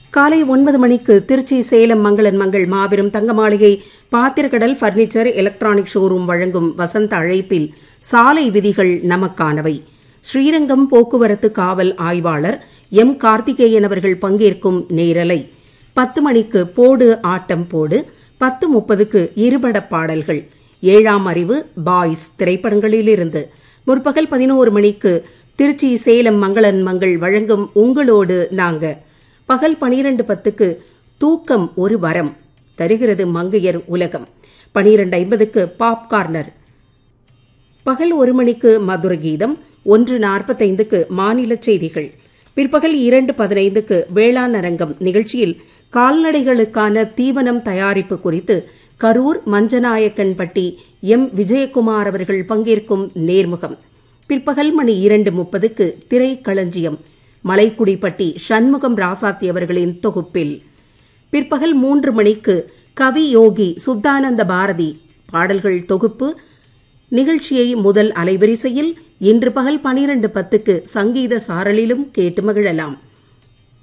காலை 9 மணிக்கு திருச்சி சேலம் மங்களன் மங்கள் மாபெரும் தங்க மாளிகை பாத்திரக்கடல் பர்னிச்சர் எலக்ட்ரானிக் ஷோரூம் வழங்கும் வசந்த அழைப்பில் சாலை விதிகள் நமக்கானவை. ஸ்ரீரங்கம் போக்குவரத்து காவல் ஆய்வாளர் எம். கார்த்திகேயன் அவர்கள் பங்கேற்கும் நேரலை. 10 மணிக்கு போடு ஆட்டம் போடு, 10:30க்கு இருபட பாடல்கள், 7ஆம் அறிவு பாய்ஸ் திரைப்படங்களிலிருந்து. முற்பகல் 11 மணிக்கு திருச்சி சேலம் மங்களன் மங்கள் வழங்கும் உங்களோடு நாங்க. பகல் 12:10க்கு தூக்கம் ஒரு வரம் தருகிறது மங்கையர் உலகம். 12:50க்கு பாப் கார்னர். பகல் 1 மணிக்கு மதுர கீதம், 1:45க்கு மாநில செய்திகள். பிற்பகல் 2:15க்கு வேளாண் அரங்கம் நிகழ்ச்சியில் கால்நடைகளுக்கான தீவனம் தயாரிப்பு குறித்து கரூர் மஞ்சநாயக்கன்பட்டி எம். விஜயகுமார் அவர்கள் பங்கேற்கும் நேர்முகம். பிற்பகல் மணி 2:30க்கு திரைக்களஞ்சியம், மலைக்குடிப்பட்டி சண்முகம் ராசாத்தி அவர்களின் தொகுப்பில். பிற்பகல் 3 மணிக்கு கவி யோகி சுத்தானந்த பாரதி பாடல்கள் தொகுப்பு நிகழ்ச்சியை முதல் அலைவரிசையில் இன்று பகல் 12:10க்கு சங்கீத சாரலிலும் கேட்டு மகிழலாம்.